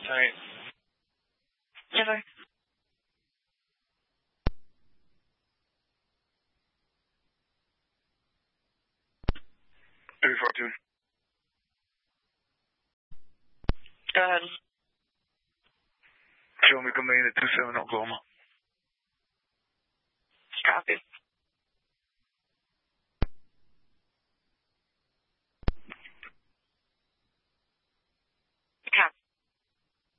Alright. Never. Go ahead. Show me coming in at 27 Oklahoma.